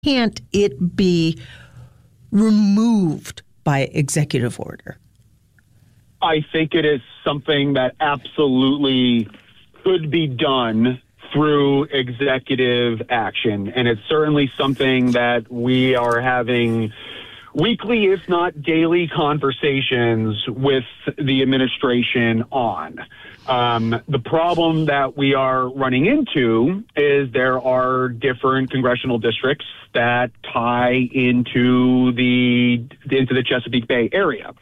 can't it be removed by executive order? I think it is something that absolutely could be done through executive action. And it's certainly something that we are having weekly, if not daily, conversations with the administration on. The problem that we are running into is there are different congressional districts that tie into the Chesapeake Bay area.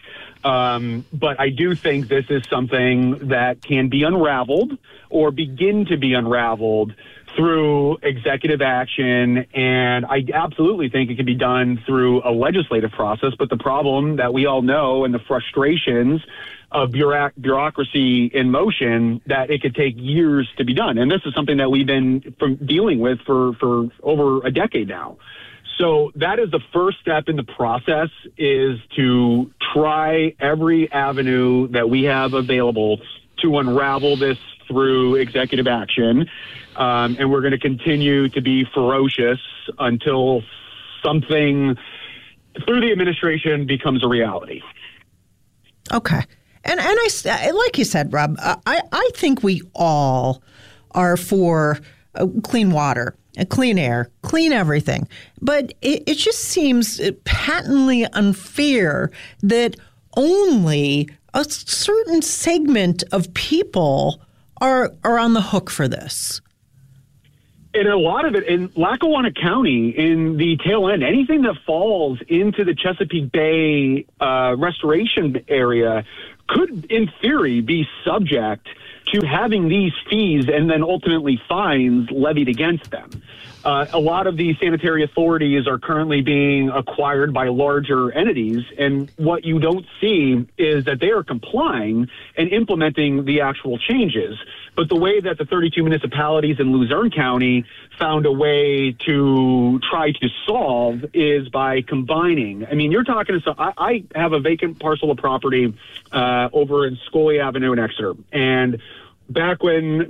But I do think this is something that can be unraveled or begin to be unraveled through executive action, and I absolutely think it can be done through a legislative process. But the problem that we all know and the frustrations of bureaucracy in motion, that it could take years to be done. And this is something that we've been dealing with for over a decade now. So that is the first step in the process, is to try every avenue that we have available to unravel this through executive action. And we're going to continue to be ferocious until something through the administration becomes a reality. Okay. And I like you said, Rob, I think we all are for clean water, clean air, clean everything. But it just seems patently unfair that only a certain segment of people are on the hook for this. And a lot of it in Lackawanna County, in the tail end, anything that falls into the Chesapeake Bay restoration area could, in theory, be subject to having these fees and then ultimately fines levied against them. A lot of these sanitary authorities are currently being acquired by larger entities, and what you don't see is that they are complying and implementing the actual changes. But the way that the 32 municipalities in Luzerne County found a way to try to solve is by combining. I mean, you're talking to, I have a vacant parcel of property over in Scully Avenue in Exeter, and back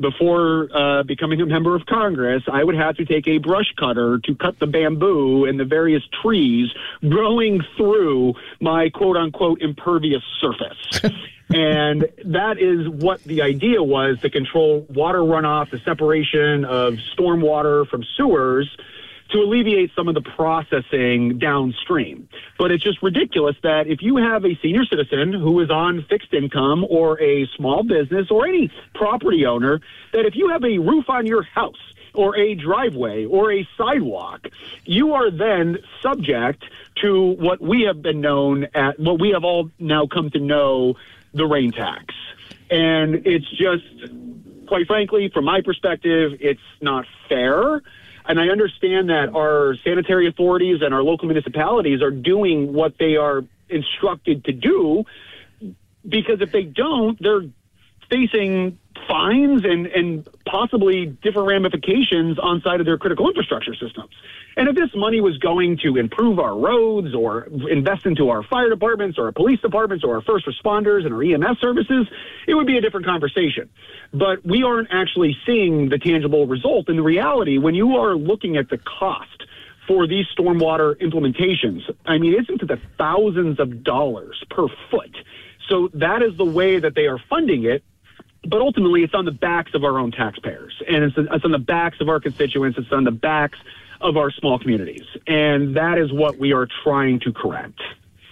before becoming a member of Congress, I would have to take a brush cutter to cut the bamboo and the various trees growing through my quote-unquote impervious surface. And that is what the idea was, to control water runoff, the separation of stormwater from sewers, to alleviate some of the processing downstream. But it's just ridiculous that if you have a senior citizen who is on fixed income, or a small business, or any property owner, that if you have a roof on your house or a driveway or a sidewalk, you are then subject to what we have what we have all now come to know, the rain tax. And it's just, quite frankly, from my perspective, it's not fair. And I understand that our sanitary authorities and our local municipalities are doing what they are instructed to do, because if they don't, they're facing fines and possibly different ramifications on side of their critical infrastructure systems. And if this money was going to improve our roads or invest into our fire departments or our police departments or our first responders and our EMS services, it would be a different conversation. But we aren't actually seeing the tangible result. In the reality, when you are looking at the cost for these stormwater implementations, I mean, it's into the thousands of dollars per foot. So that is the way that they are funding it. But ultimately, it's on the backs of our own taxpayers, and it's on the backs of our constituents. It's on the backs of our small communities, and that is what we are trying to correct.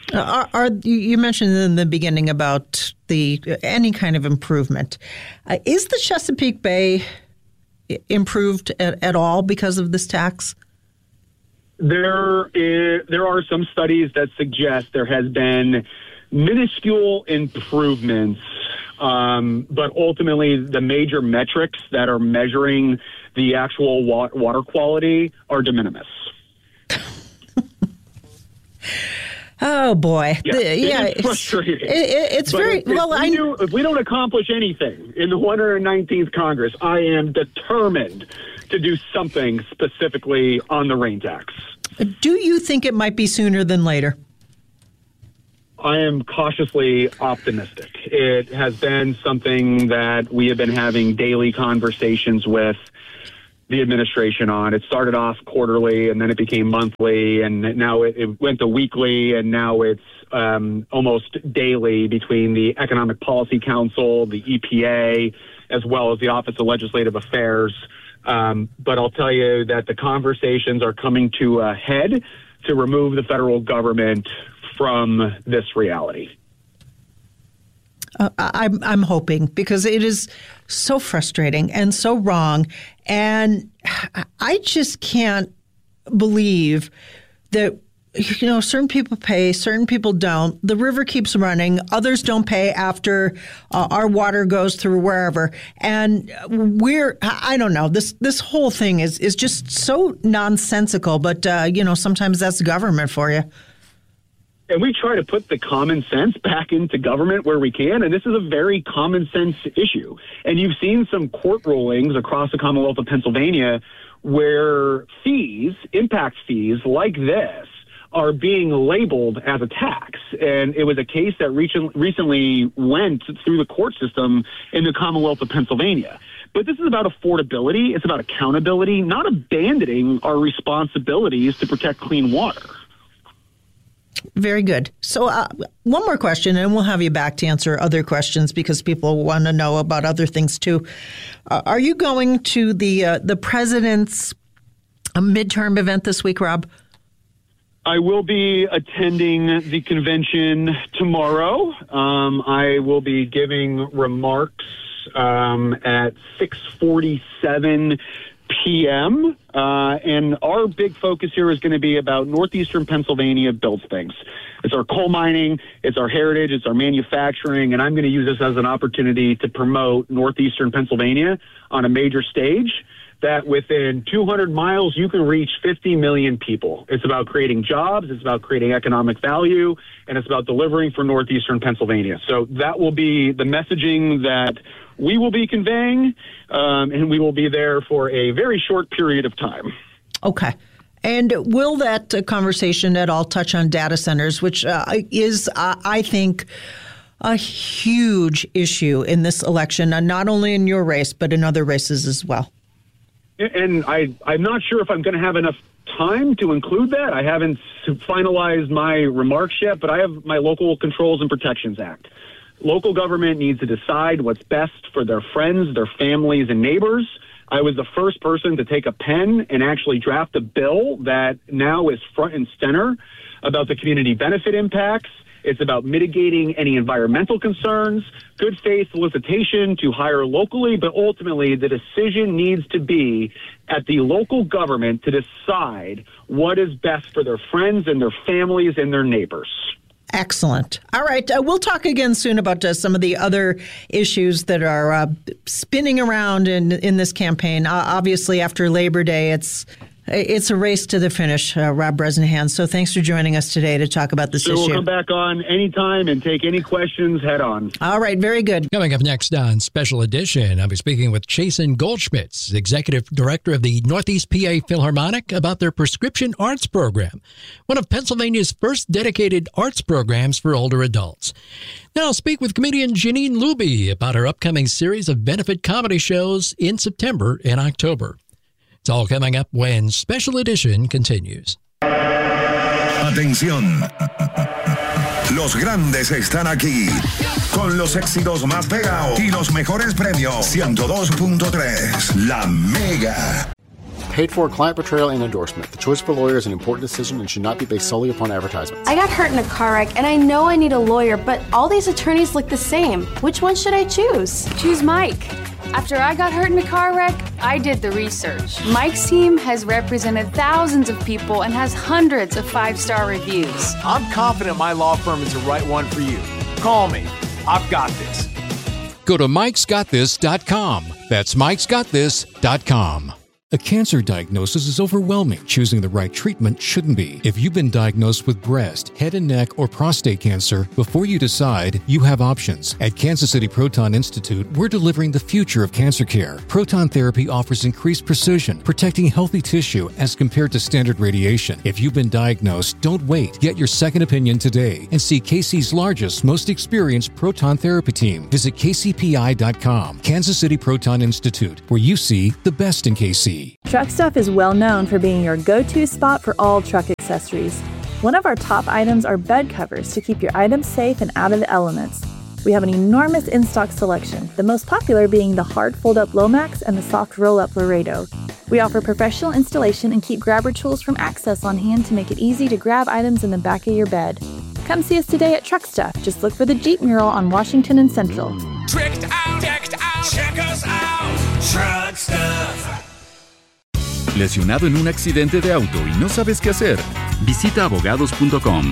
You mentioned in the beginning about any kind of improvement. Is the Chesapeake Bay improved at all because of this tax? There are some studies that suggest there has been minuscule improvements, but ultimately the major metrics that are measuring the actual water quality are de minimis. Oh boy! It's frustrating. It's very well. If we don't accomplish anything in the 119th Congress, I am determined to do something specifically on the rain tax. Do you think it might be sooner than later? I am cautiously optimistic. It has been something that we have been having daily conversations with. the administration on. It started off quarterly, and then it became monthly, and now it went to weekly, and now it's almost daily between the Economic Policy Council, the EPA, as well as the Office of Legislative Affairs. But I'll tell you that the conversations are coming to a head to remove the federal government from this reality. I'm hoping, because it is so frustrating and so wrong. And I just can't believe that, certain people pay, certain people don't. The river keeps running. Others don't pay after our water goes through wherever. And I don't know, this whole thing is just so nonsensical. But, sometimes that's government for you. And we try to put the common sense back into government where we can, and this is a very common sense issue. And you've seen some court rulings across the Commonwealth of Pennsylvania where impact fees like this, are being labeled as a tax. And it was a case that recently went through the court system in the Commonwealth of Pennsylvania. But this is about affordability. It's about accountability, not abandoning our responsibilities to protect clean water. Very good. So one more question, and we'll have you back to answer other questions because people want to know about other things too. Are you going to the president's midterm event this week, Rob? I will be attending the convention tomorrow. I will be giving remarks at 6:47 p.m. And our big focus here is going to be about Northeastern Pennsylvania builds things. It's our coal mining, it's our heritage, it's our manufacturing, and I'm going to use this as an opportunity to promote Northeastern Pennsylvania on a major stage that within 200 miles, you can reach 50 million people. It's about creating jobs, it's about creating economic value, and it's about delivering for Northeastern Pennsylvania. So that will be the messaging that we will be conveying, and we will be there for a very short period of time. Okay. And will that conversation at all touch on data centers, which is, I think, a huge issue in this election, not only in your race, but in other races as well? And I'm not sure if I'm going to have enough time to include that. I haven't finalized my remarks yet, but I have my Local Controls and Protections Act. Local government needs to decide what's best for their friends, their families, and neighbors. I was the first person to take a pen and actually draft a bill that now is front and center about the community benefit impacts. It's about mitigating any environmental concerns, good faith solicitation to hire locally, but ultimately the decision needs to be at the local government to decide what is best for their friends and their families and their neighbors. Excellent. All right. We'll talk again soon about some of the other issues that are spinning around in this campaign. Obviously, after Labor Day, it's a race to the finish, Rob Bresnahan. So thanks for joining us today to talk about this issue. We'll come back on anytime and take any questions head on. All right. Very good. Coming up next on Special Edition, I'll be speaking with Chasen Goldschmitz, Executive Director of the Northeast PA Philharmonic, about their prescription arts program, one of Pennsylvania's first dedicated arts programs for older adults. Then I'll speak with comedian Janine Luby about her upcoming series of benefit comedy shows in September and October. It's all coming up when Special Edition continues. Atención. Los grandes están aquí con los éxitos más pegados y los mejores premios. 102.3 La Mega. Paid for client portrayal and endorsement. The choice of a lawyer is an important decision and should not be based solely upon advertisements. I got hurt in a car wreck, and I know I need a lawyer, but all these attorneys look the same. Which one should I choose? Choose Mike. After I got hurt in a car wreck, I did the research. Mike's team has represented thousands of people and has hundreds of 5-star reviews. I'm confident my law firm is the right one for you. Call me. I've got this. Go to mikesgotthis.com. That's mikesgotthis.com. A cancer diagnosis is overwhelming. Choosing the right treatment shouldn't be. If you've been diagnosed with breast, head and neck, or prostate cancer, before you decide, you have options. At Kansas City Proton Institute, we're delivering the future of cancer care. Proton therapy offers increased precision, protecting healthy tissue as compared to standard radiation. If you've been diagnosed, don't wait. Get your second opinion today and see KC's largest, most experienced proton therapy team. Visit kcpi.com. Kansas City Proton Institute, where you see the best in KC. TruckStuff.com/MyGuestDD. Truck Stuff is well known for being your go-to spot for all truck accessories. One of our top items are bed covers to keep your items safe and out of the elements. We have an enormous in-stock selection, the most popular being the hard fold-up Lomax and the soft roll-up Laredo. We offer professional installation and keep grabber tools from Access on hand to make it easy to grab items in the back of your bed. Come see us today at Truck Stuff. Just look for the Jeep mural on Washington and Central. Tricked out, check us out, Truck Stuff. ¿Lesionado en un accidente de auto y no sabes qué hacer? Visita abogados.com.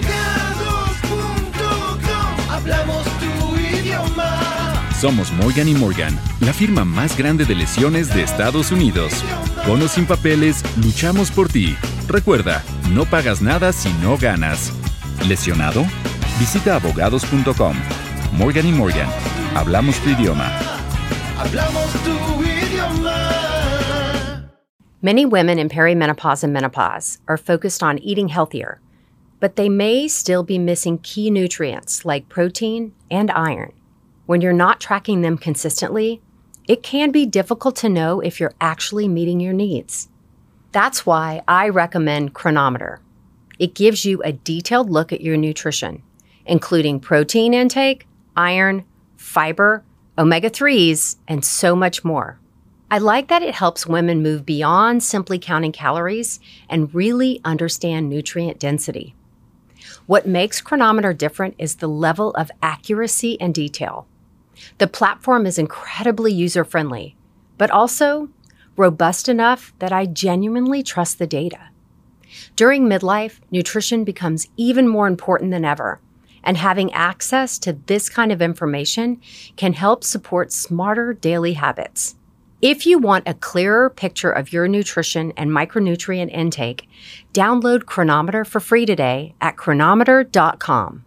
Hablamos tu idioma. Somos Morgan & Morgan, la firma más grande de lesiones de Estados Unidos. Con o sin papeles, luchamos por ti. Recuerda, no pagas nada si no ganas. ¿Lesionado? Visita abogados.com. Morgan & Morgan, hablamos tu idioma. Hablamos tu idioma. Many women in perimenopause and menopause are focused on eating healthier, but they may still be missing key nutrients like protein and iron. When you're not tracking them consistently, it can be difficult to know if you're actually meeting your needs. That's why I recommend Chronometer. It gives you a detailed look at your nutrition, including protein intake, iron, fiber, omega-3s, and so much more. I like that it helps women move beyond simply counting calories and really understand nutrient density. What makes Chronometer different is the level of accuracy and detail. The platform is incredibly user-friendly, but also robust enough that I genuinely trust the data. During midlife, nutrition becomes even more important than ever, and having access to this kind of information can help support smarter daily habits. If you want a clearer picture of your nutrition and micronutrient intake, download Chronometer for free today at chronometer.com.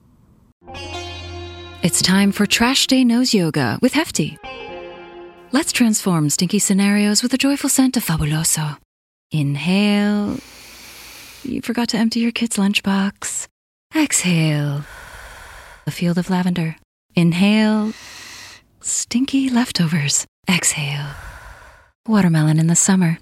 It's time for Trash Day Nose Yoga with Hefty. Let's transform stinky scenarios with the joyful scent of Fabuloso. Inhale. You forgot to empty your kid's lunchbox. Exhale. A field of lavender. Inhale. Stinky leftovers. Exhale. Watermelon in the summer.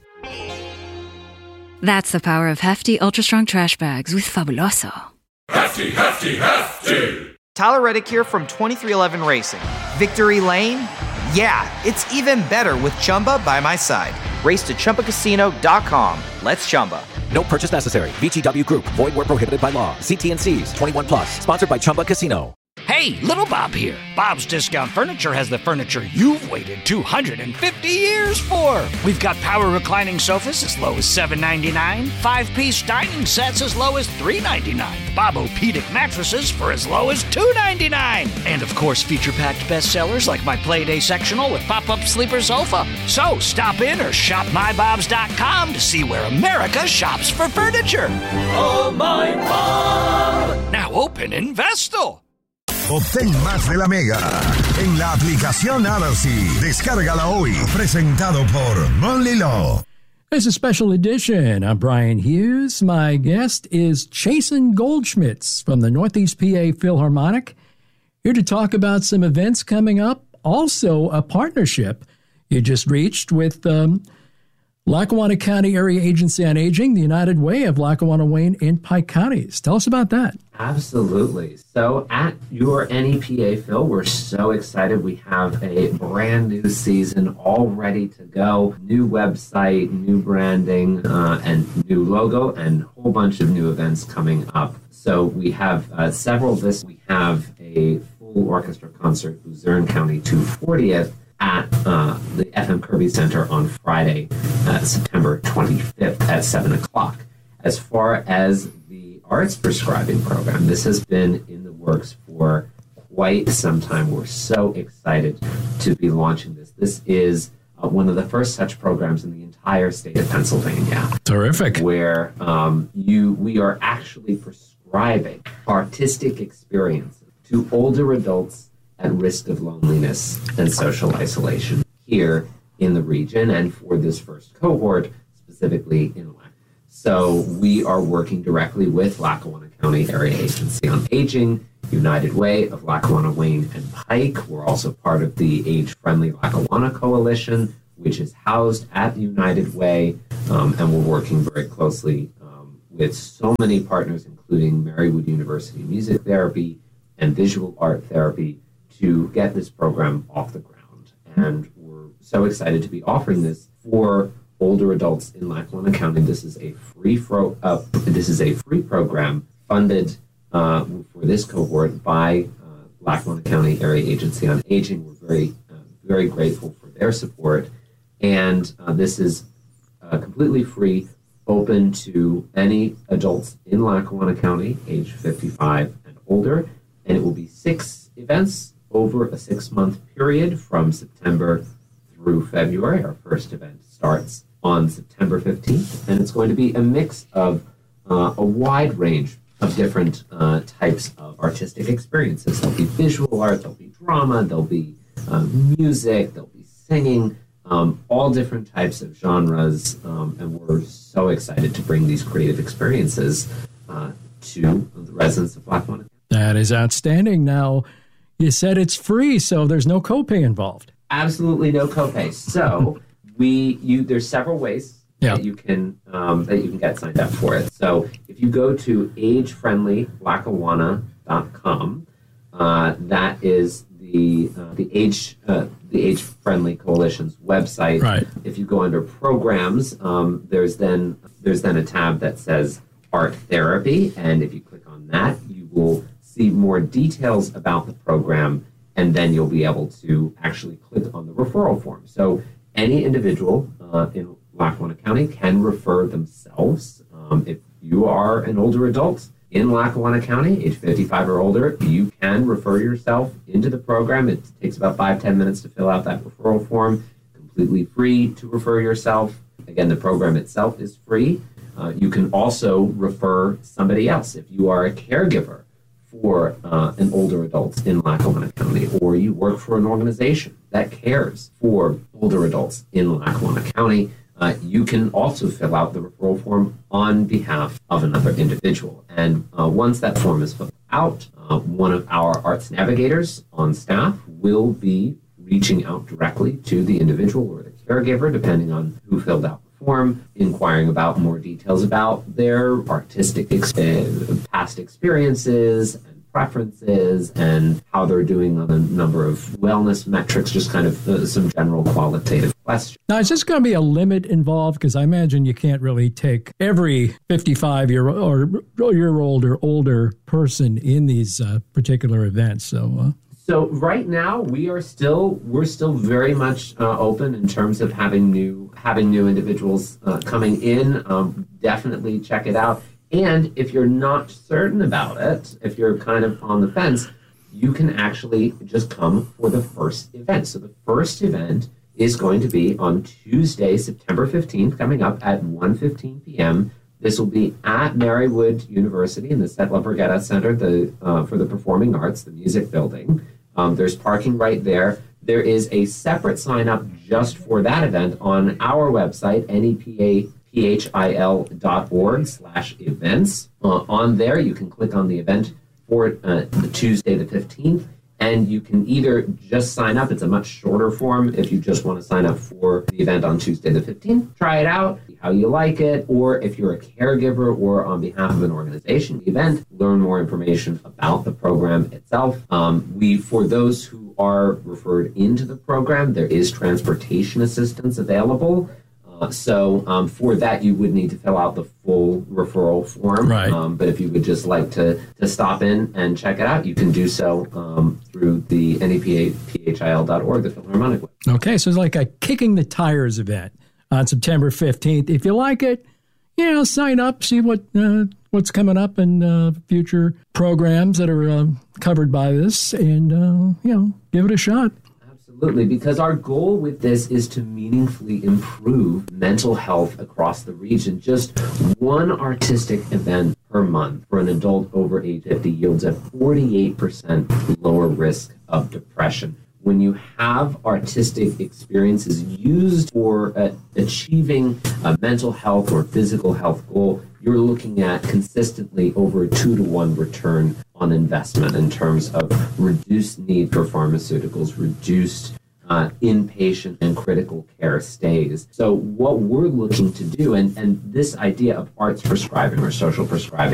That's the power of Hefty Ultra Strong Trash Bags with Fabuloso. Hefty, hefty, hefty. Tyler Reddick here from 2311 Racing. Victory Lane? Yeah, it's even better with Chumba by my side. Race to ChumbaCasino.com. Let's Chumba. No purchase necessary. VGW Group. Void where prohibited by law. See T&Cs. 21 plus. Sponsored by Chumba Casino. Hey, Little Bob here. Bob's Discount Furniture has the furniture you've waited 250 years for. We've got power reclining sofas as low as $7.99, 5-piece dining sets as low as $3.99, Bob-O-Pedic mattresses for as low as $2.99, and of course feature-packed bestsellers like my Playday sectional with pop-up sleeper sofa. So stop in or shop mybobs.com to see where America shops for furniture. Oh, my Bob. Now open in Vestal. Obtén más de la Mega en la aplicación Odyssey. Descárgala hoy. Presentado por Monly Law. As a special edition, I'm Brian Hughes. My guest is Chasen Goldschmitz from the Northeast PA Philharmonic. Here to talk about some events coming up. Also, a partnership you just reached with Lackawanna County Area Agency on Aging, the United Way of Lackawanna, Wayne, and Pike counties. Tell us about that. Absolutely. So at your NEPA, Phil, we're so excited. We have a brand new season all ready to go. New website, new branding, and new logo, and a whole bunch of new events coming up. So we have several of this. We have a full orchestra concert, Luzerne County 240th, at the FM Kirby Center on Friday, September 25th at 7 o'clock. As far as the arts prescribing program, this has been in the works for quite some time. We're so excited to be launching this. This is one of the first such programs in the entire state of Pennsylvania. Terrific. Where we are actually prescribing artistic experiences to older adults at risk of loneliness and social isolation here in the region, and for this first cohort, specifically in Lackawanna. So we are working directly with Lackawanna County Area Agency on Aging, United Way of Lackawanna, Wayne, and Pike. We're also part of the Age-Friendly Lackawanna Coalition, which is housed at the United Way, and we're working very closely with so many partners, including Marywood University Music Therapy and Visual Art Therapy, to get this program off the ground. And we're so excited to be offering this for older adults in Lackawanna County. This is a free program funded for this cohort by Lackawanna County Area Agency on Aging. We're very grateful for their support. And this is completely free, open to any adults in Lackawanna County, age 55 and older. And it will be 6 events over a 6-month period from September through February. Our first event starts on September 15th, and it's going to be a mix of a wide range of different types of artistic experiences. There'll be visual art, there'll be drama, there'll be music, there'll be singing, all different types of genres, and we're so excited to bring these creative experiences to the residents of Lackawanna. That is outstanding. Now, you said it's free, so there's no copay involved. Absolutely no copay. So there's several ways that you can get signed up for it. So if you go to agefriendlylackawanna.com, that is the Age Friendly Coalition's website. Right. If you go under programs, there's then a tab that says Art Therapy, and if you click on that, you will see more details about the program, and then you'll be able to actually click on the referral form. So any individual in Lackawanna County can refer themselves. If you are an older adult in Lackawanna County, age 55 or older, you can refer yourself into the program. It takes about 5-10 minutes to fill out that referral form. Completely free to refer yourself. Again, the program itself is free. You can also refer somebody else if you are a caregiver for an older adult in Lackawanna County, or you work for an organization that cares for older adults in Lackawanna County. You can also fill out the referral form on behalf of another individual. And once that form is filled out, one of our arts navigators on staff will be reaching out directly to the individual or the caregiver, depending on who filled out the form, inquiring about more details about their artistic past experiences and preferences and how they're doing on a number of wellness metrics, just kind of some general qualitative questions. Now, is this going to be a limit involved? Because I imagine you can't really take every 55-year-old or older person in these particular events. So right now we're still very much open in terms of having new individuals coming in. Definitely check it out. And if you're not certain about it, if you're kind of on the fence, you can actually just come for the first event. So the first event is going to be on Tuesday, September 15th, coming up at 1:15 p.m. This will be at Marywood University in the Settler Brigetta Center for the Performing Arts, the music building. There's parking right there. There is a separate sign-up just for that event on our website, nephil.org/events. On there, you can click on the event for the Tuesday the 15th, and you can either just sign up. It's a much shorter form if you just want to sign up for the event on Tuesday the 15th. Try it out, see how you like it, or if you're a caregiver or on behalf of an organization, the event, learn more information about the program itself. For those who are referred into the program, there is transportation assistance available. So for that, you would need to fill out the full referral form. Right. But if you would just like to stop in and check it out, you can do so through the nephil.org, the Philharmonic website. Okay, so it's like a kicking the tires event on September 15th. If you like it, sign up, see what's coming up in future programs that are covered by this, and give it a shot. Absolutely, because our goal with this is to meaningfully improve mental health across the region. Just one artistic event per month for an adult over age 50 yields a 48% lower risk of depression. When you have artistic experiences used for achieving a mental health or physical health goal, you're looking at consistently over a 2-to-1 return on investment in terms of reduced need for pharmaceuticals, reduced inpatient and critical care stays. So what we're looking to do, and this idea of arts prescribing or social prescribing